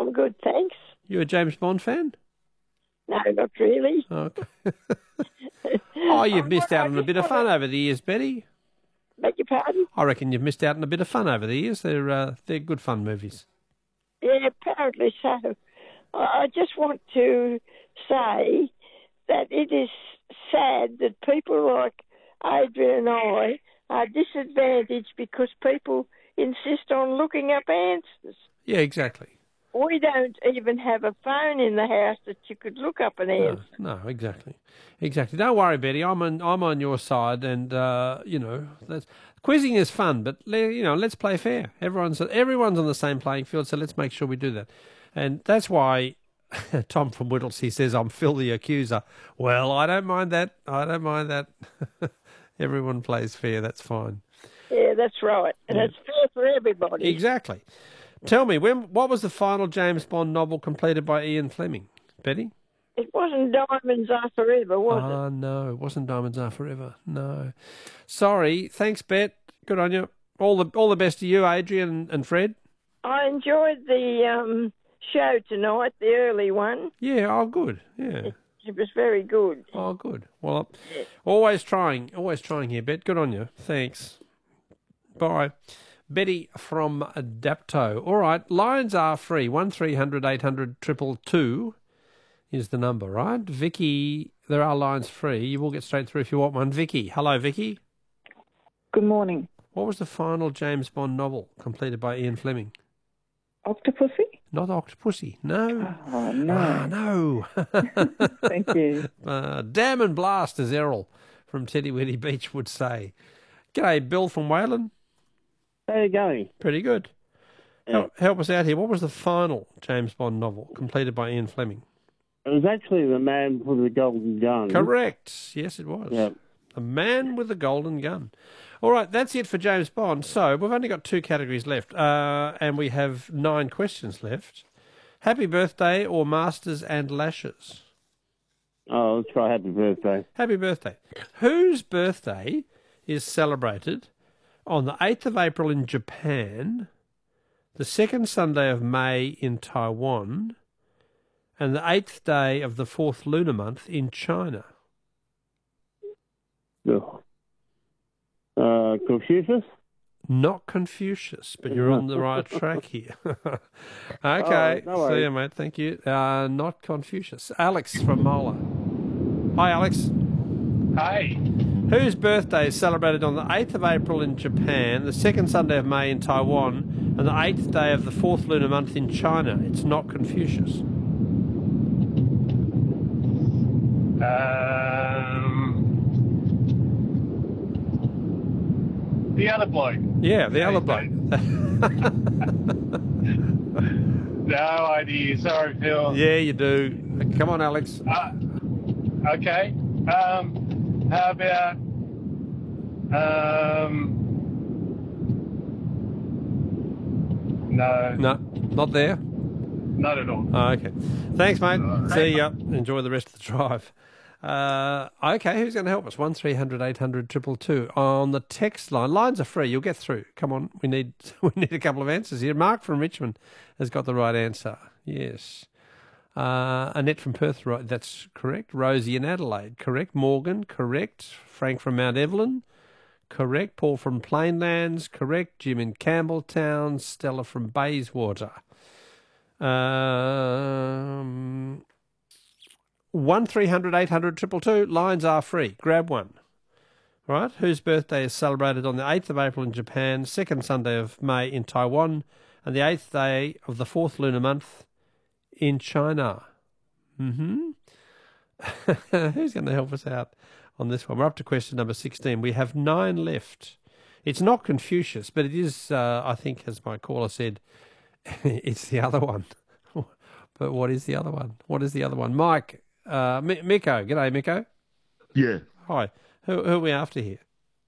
I'm good, thanks. You a James Bond fan? No, not really. Okay. Oh, you've missed out on a bit of fun over the years, Betty. Beg your pardon? I reckon you've missed out on a bit of fun over the years. They're good fun movies. Yeah, apparently so. I just want to say that it is sad that people like Adrian and I are disadvantaged because people insist on looking up answers. Yeah, exactly. We don't even have a phone in the house that you could look up an answer. No, exactly. Don't worry, Betty. I'm on your side, and quizzing is fun, but let's play fair. Everyone's on the same playing field, so let's make sure we do that. And that's why Tom from Whittlesea says I'm Phil the Accuser. Well, I don't mind that. Everyone plays fair. That's fine. Yeah, that's right, and it's fair for everybody. Exactly. Tell me, what was the final James Bond novel completed by Ian Fleming, Betty? It wasn't Diamonds Are Forever, was it? Oh, no, it wasn't Diamonds Are Forever. No. Sorry. Thanks, Bet. Good on you. All the best to you, Adrian and Fred. I enjoyed the show tonight, the early one. Yeah, oh, good. Yeah. It was very good. Oh, good. Well, always trying here, Bet. Good on you. Thanks. Bye. Betty from Dapto. All right, lines are free. 1300 800 222 is the number, right? Vicky, there are lines free. You will get straight through if you want one. Vicky. Hello, Vicky. Good morning. What was the final James Bond novel completed by Ian Fleming? Octopussy? Not Octopussy. No. Oh, no. No. Thank you. Damn and blast, as Errol from Teddy Weddy Beach would say. G'day, Bill from Wayland. How are you going? Pretty good. Yeah. Help us out here. What was the final James Bond novel completed by Ian Fleming? It was actually The Man with the Golden Gun. Correct. Yes, it was. Yeah. The Man with the Golden Gun. All right, that's it for James Bond. So we've only got 2 categories left, and we have 9 questions left. Happy birthday or Masters and Lashes? Oh, let's try Happy Birthday. Happy birthday. Whose birthday is celebrated on the 8th of April in Japan, the 2nd Sunday of May in Taiwan, and the 8th day of the 4th lunar month in China? Confucius? Not Confucius, but you're on the right track here. Okay, no worries. see you, mate. Thank you. Not Confucius. Alex from Mola. Hi, Alex. Hi. Whose birthday is celebrated on the 8th of April in Japan, the 2nd Sunday of May in Taiwan, and the 8th day of the 4th lunar month in China? It's not Confucius. The other bloke. Yeah, the other bloke. No idea. Sorry, Phil. Yeah, you do. Come on, Alex. Okay. How about no, not there. not at all. Oh, okay. Thanks, mate. See ya. Enjoy the rest of the drive. Okay, who's going to help us? 1300 800 222 on the text line. Lines are free. You'll get through. Come on, we need a couple of answers here. Mark from Richmond has got the right answer. Yes. Annette from Perth, right? That's correct. Rosie in Adelaide, correct. Morgan, correct. Frank from Mount Evelyn, correct. Paul from Plainlands, correct. Jim in Campbelltown. Stella from Bayswater. 1300 800 222. Lines are free. Grab one. Right? Whose birthday is celebrated on the 8th of April in Japan, 2nd Sunday of May in Taiwan, and the 8th day of the 4th lunar month in China? Who's going to help us out on this one? We're up to question number 16. We have 9 left. It's not Confucius, but it is, I think, as my caller said, it's the other one. But what is the other one? Mike, Miko. G'day, Miko. Yeah. Hi. Who are we after here?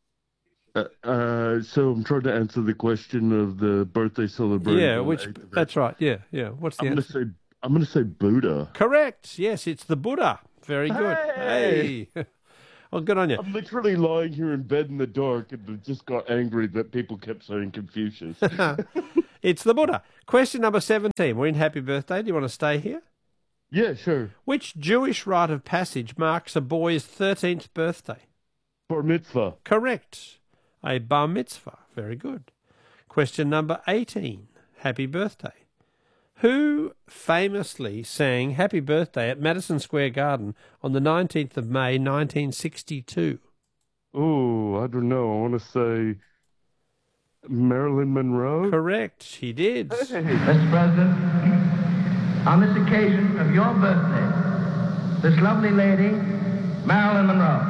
So I'm trying to answer the question of the birthday celebration. Yeah, that's right. Yeah. What's the answer? I'm going to say Buddha. Correct. Yes, it's the Buddha. Very good. Hey. Well, good on you. I'm literally lying here in bed in the dark and just got angry that people kept saying Confucius. It's the Buddha. Question number 17. We're in Happy Birthday. Do you want to stay here? Yeah, sure. Which Jewish rite of passage marks a boy's 13th birthday? Bar mitzvah. Correct. A bar mitzvah. Very good. Question number 18. Happy Birthday. Who famously sang Happy Birthday at Madison Square Garden on the 19th of May, 1962? Oh, I don't know. I want to say Marilyn Monroe? Correct. She did. Mr. President, on this occasion of your birthday, this lovely lady, Marilyn Monroe.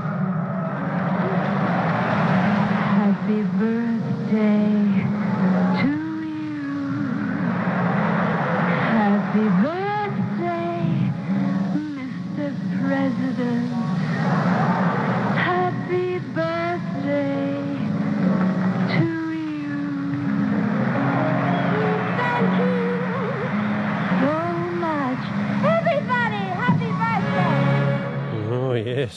Happy birthday to you. Happy birthday, Mr. President. Happy birthday to you. Thank you so much. Everybody, happy birthday. Oh, yes.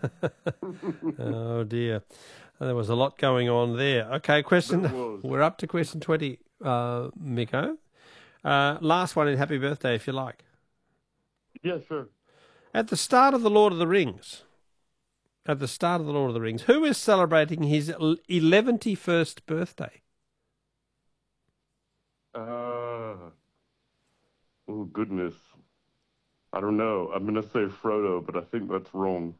Oh, dear. There was a lot going on there. Okay, we're up to question 20, Miko. Last one in Happy Birthday, if you like. Yeah, sure. At the start of The Lord of the Rings, who is celebrating his 11th birthday? Oh, goodness. I don't know. I'm going to say Frodo, but I think that's wrong.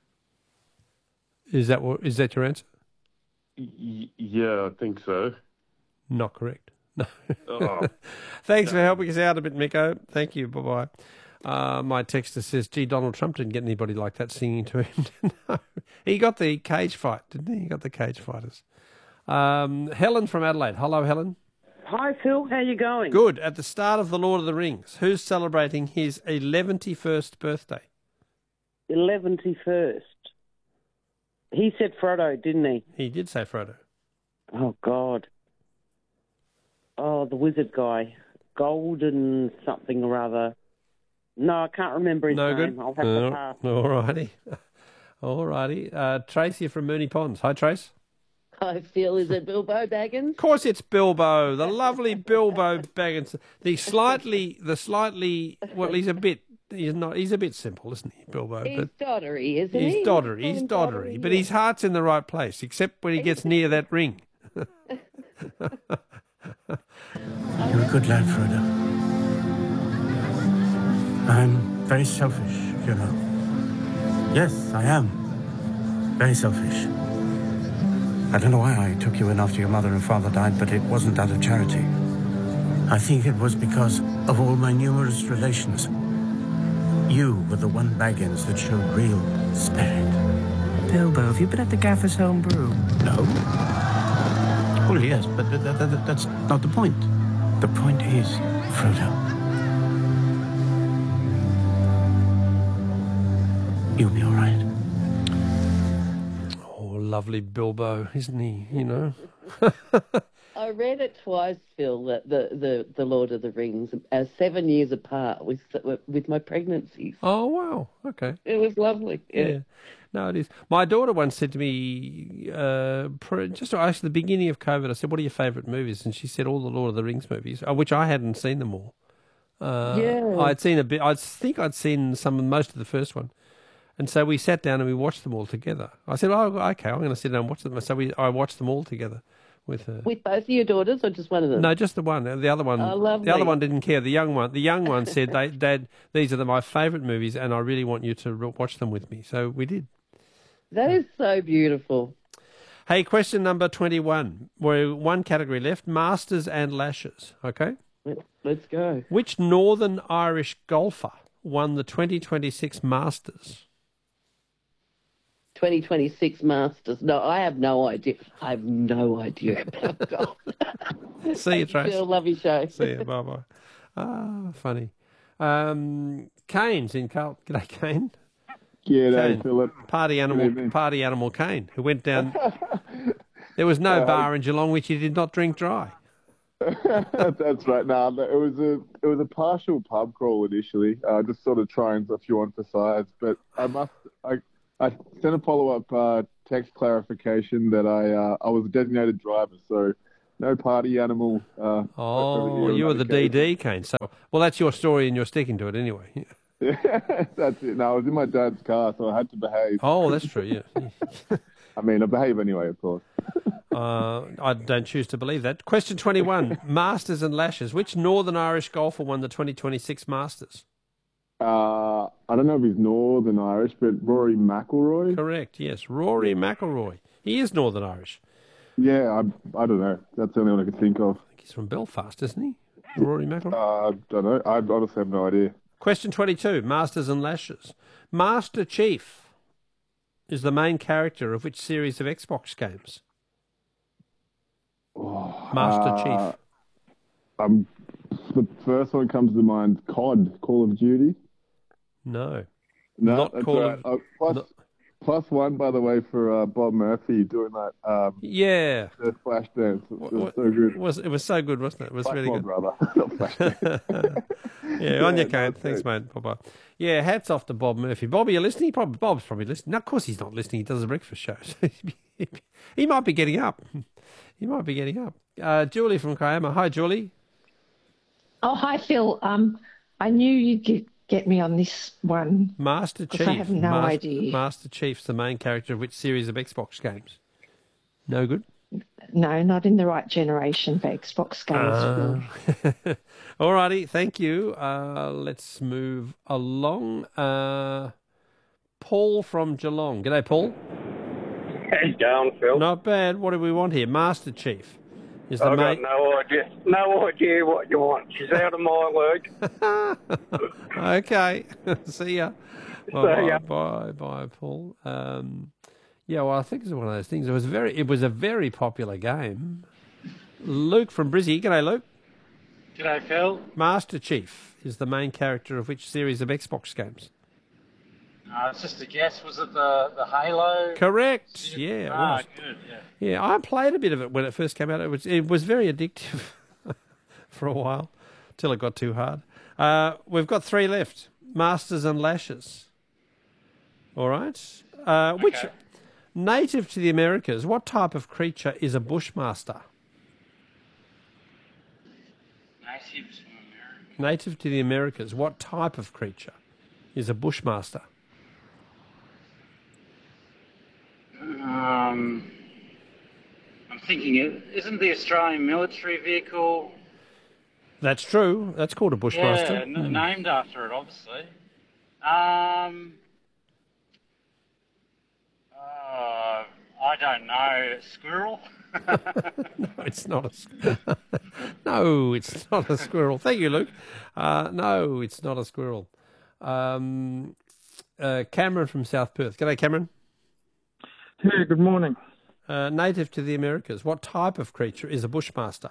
Is that your answer? Yeah, I think so. Not correct. No. Oh. Thanks for helping us out a bit, Miko. Thank you. Bye-bye. My texter says, gee, Donald Trump didn't get anybody like that singing to him. No. He got the cage fight, didn't he? He got the cage fighters. Helen from Adelaide. Hello, Helen. Hi, Phil. How you going? Good. At the start of The Lord of the Rings, who's celebrating his 11th birthday? 11th. He said Frodo, didn't he? He did say Frodo. Oh, God. Oh, the wizard guy. Golden something or other. No, I can't remember his name. Good. I'll have to pass. All righty. Tracy from Mooney Ponds. Hi, Trace. Hi, Phil. Is it Bilbo Baggins? Of course it's Bilbo, the lovely Bilbo Baggins. He's a bit simple, isn't he, Bilbo? He's doddery, isn't he? He's doddery, but his heart's in the right place, except when he gets near that ring. You're a good lad, Frodo. I'm very selfish, you know. Yes, I am. Very selfish. I don't know why I took you in after your mother and father died, but it wasn't out of charity. I think it was because of all my numerous relations. You were the one Baggins that showed real spirit. Bilbo, have you been at the Gaffer's home brew? No. Well, yes, but that's not the point. The point is, Frodo, you'll be all right. Oh, lovely Bilbo, isn't he? You know. I read it twice, Phil, that the Lord of the Rings, 7 years apart with my pregnancies. Oh, wow. Okay. It was lovely. Yeah. No, it is. My daughter once said to me, just actually the beginning of COVID, I said, what are your favourite movies? And she said all the Lord of the Rings movies, which I hadn't seen them all. I'd seen a bit. I think I'd seen most of the first one. And so we sat down and we watched them all together. I said, oh, okay, I'm going to sit down and watch them. So I watched them all together with her. With both of your daughters or just one of them? No, just the one. The other one. Oh, lovely. The other one didn't care. The young one said, Dad, these are my favourite movies and I really want you to watch them with me. So we did. That is so beautiful. Hey, question number 21. We're one category left, Masters and Lashes. Okay? Let's go. Which Northern Irish golfer won the 2026 Masters? 2026 Masters. No, I have no idea. I have no idea about golf. See you, Trace. Phil, love your show. See you. Bye-bye. Ah, funny. Kane's in Carlton. G'day, Kane. G'day, Philip. Party animal Kane, who went down. There was no bar in Geelong which he did not drink dry. That's right. No, it was a partial pub crawl initially, just sort of trying a few on for size. But I sent a follow-up text clarification that I was a designated driver, so no party animal. Oh, you were the DD, Kane. So, well, that's your story and you're sticking to it anyway. Yeah, that's it. No, I was in my dad's car, so I had to behave. Oh, that's true, yeah. I mean, I behave anyway, of course. I don't choose to believe that. Question 21, Masters and Lashes. Which Northern Irish golfer won the 2026 Masters? I don't know if he's Northern Irish, but Rory McIlroy? Correct, yes. Rory McIlroy. He is Northern Irish. Yeah, I don't know. That's the only one I could think of. I think he's from Belfast, isn't he? Rory McIlroy? I don't know. I honestly have no idea. Question 22, Masters and Lashes. Master Chief is the main character of which series of Xbox games? Master Chief. The first one comes to mind, COD, Call of Duty. No. No, Not that's Call right. of... Plus one, by the way, for Bob Murphy doing that. Yeah. The flash dance. It was so good. It was so good, wasn't it? It was Flash really mob, good. brother. Not flash dance. Yeah, on your cane. Thanks, mate. Bye-bye. Yeah, hats off to Bob Murphy. Bob, are you listening? Bob's probably listening. No, of course he's not listening. He does the breakfast show. So he might be getting up. He might be getting up. Julie from Kiama. Hi, Julie. Oh, hi, Phil. I knew you'd get me on this one. Master Chief. I have no idea. Master Chief's the main character of which series of Xbox games? No good? No, not in the right generation for Xbox games. Phil. All righty, thank you. Let's move along. Paul from Geelong. G'day, Paul. How you going, Phil? Not bad. What do we want here? Master Chief. Is the I've got no idea. No idea what you want. She's out of my league. Okay. See ya. See ya. Bye, Paul. Yeah, well, I think it's one of those things. It was a very popular game. Luke from Brizzy. G'day, Luke. G'day, Phil. Master Chief is the main character of which series of Xbox games? It's just a guess. Was it the Halo? Correct. Yeah. It was. Good. Yeah. Yeah, I played a bit of it when it first came out. It was very addictive for a while, till it got too hard. We've got 3 left. Masters and Lashes. All right. Which native to the Americas? What type of creature is a bushmaster? Native to the Americas. What type of creature is a bushmaster? I'm thinking, isn't the Australian military vehicle? That's true. That's called a bushmaster. Yeah, named after it, obviously. I don't know. Squirrel? No, it's not a. No, it's not a squirrel. Thank you, Luke. No, it's not a squirrel. Cameron from South Perth. G'day, Cameron. Hey, good morning. Native to the Americas. What type of creature is a bushmaster?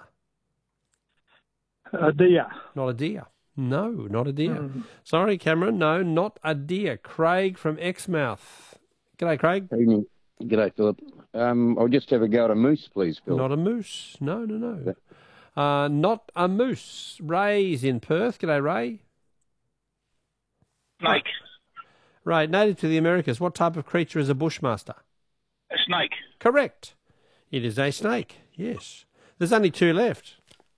A deer. Not a deer. No, not a deer. Sorry, Cameron. No, not a deer. Craig from Exmouth. G'day, Craig. Evening. G'day, Philip. I'll just have a go at a moose, please, Phil. Not a moose. No. Not a moose. Ray's in Perth. G'day, Ray. Snake. Ray, native to the Americas. What type of creature is a bushmaster? A snake. Correct. It is a snake. Yes. There's only 2 left.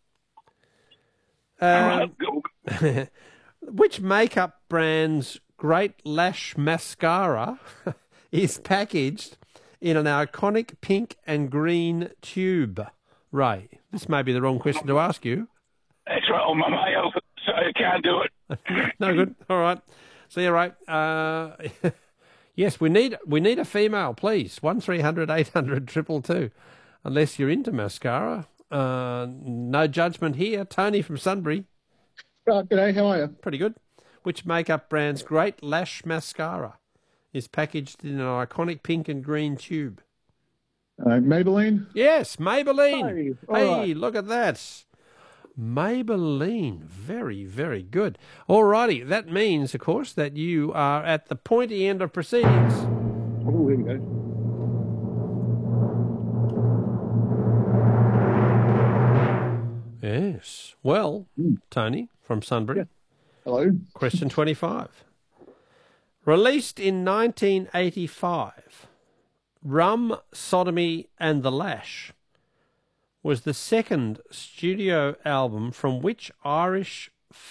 Which makeup brand's Great Lash Mascara is packaged in an iconic pink and green tube? Ray, this may be the wrong question to ask you. That's right on my mail, so I can't do it. No good. All right. See you, Ray. Yes, we need a female, please. 1300 800 222. Unless you're into mascara. No judgment here. Tony from Sunbury. G'day, how are you? Pretty good. Which makeup brand's Great Lash Mascara is packaged in an iconic pink and green tube? Maybelline? Yes, Maybelline. Hey, right. Look at that. Maybelline. Very, very good. All righty. That means, of course, that you are at the pointy end of proceedings. Oh, here we go. Yes. Well, Tony from Sunbury. Yeah. Hello. Question 25. Released in 1985, Rum, Sodomy and the Lash was the second studio album from which Irish